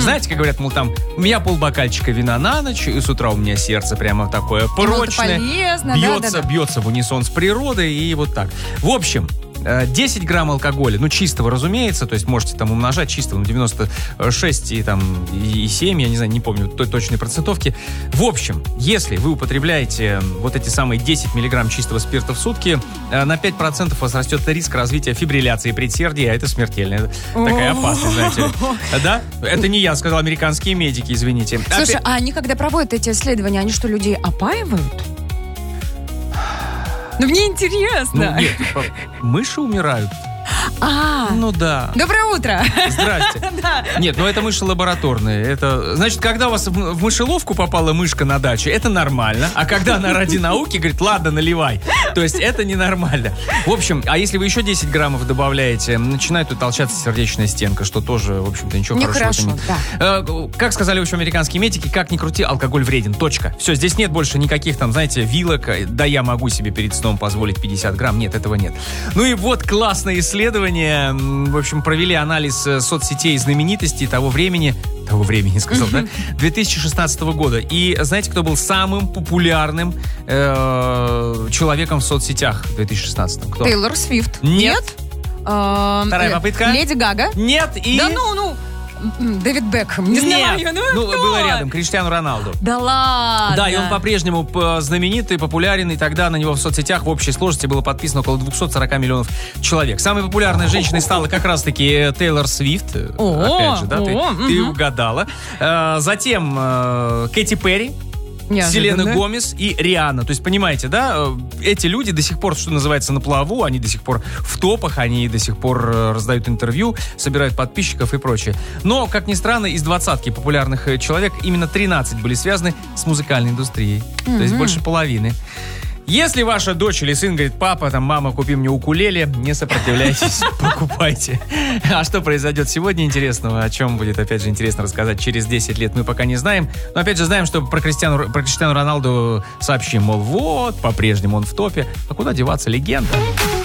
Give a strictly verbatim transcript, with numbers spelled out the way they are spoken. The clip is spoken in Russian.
Знаете, как говорят, мол, там, у меня полбокальчика вина на ночь, и с утра у меня сердце прямо такое прочное. Полезно, бьется, да, да, да. бьется в унисон с природой, и вот так. В общем, десять грамм алкоголя, ну, чистого, разумеется, то есть можете там умножать чистого, ну, девяносто шесть и там и семь, я не знаю, не помню той точной процентовки. В общем, если вы употребляете вот эти самые десять миллиграмм чистого спирта в сутки, на пять процентов у вас растет риск развития фибрилляции предсердия, а это смертельная, такая опасность, знаете ли. Да? Это не я сказал, американские медики, извините. Слушай, а они, когда проводят эти исследования, они что, людей опаивают? Ну, мне интересно. Ну, нет, мыши умирают. А, ну да. Доброе утро. Здрасте. Да. Нет, ну это мыши лабораторные. Это, значит, когда у вас в мышеловку попала мышка на даче, это нормально. А когда она ради науки говорит, ладно, наливай. То есть это ненормально. В общем, а если вы еще десять граммов добавляете, начинает утолщаться сердечная стенка, что тоже, в общем-то, ничего не хорошего. Хорошо, да. э, как сказали, в общем, американские медики, как ни крути, алкоголь вреден. Точка. Все, здесь нет больше никаких там, знаете, вилок. Да, я могу себе перед сном позволить пятьдесят грамм. Нет, этого нет. Ну и вот классное исследование. В общем, провели анализ соцсетей знаменитостей того времени, того времени, сказал, да? две тысячи шестнадцатого года. И знаете, кто был самым популярным э, человеком в соцсетях в две тысячи шестнадцатом? Кто? Тейлор Свифт. Нет. А, Вторая попытка. Леди Гага. Нет. И... Да ну, ну. Дэвид Бекхэм. Не Нет. знаю, ну, ну кто? было рядом. Криштиану Роналду. Да ладно. Да, и он по-прежнему знаменитый, популярен, и тогда на него в соцсетях в общей сложности было подписано около двести сорок миллионов человек. Самой популярной женщиной стала как раз-таки Тейлор Свифт. О, опять же, да, о, ты, угу. ты угадала. Затем Кэти Перри, Селена Гомес и Риhanna. То есть, понимаете, да, эти люди до сих пор, что называется, на плаву, они до сих пор в топах, они до сих пор раздают интервью, собирают подписчиков и прочее. Но, как ни странно, из двадцатки популярных человек именно тринадцать были связаны с музыкальной индустрией. Mm-hmm. То есть больше половины. Если ваша дочь или сын говорит, папа, там, мама, купи мне укулеле, не сопротивляйтесь, покупайте. А что произойдет сегодня интересного, о чем будет, опять же, интересно рассказать через десять лет, мы пока не знаем. Но, опять же, знаем, что про Криштиану, про Криштиану Роналду сообщим, мол, вот, по-прежнему он в топе. А куда деваться, легенда?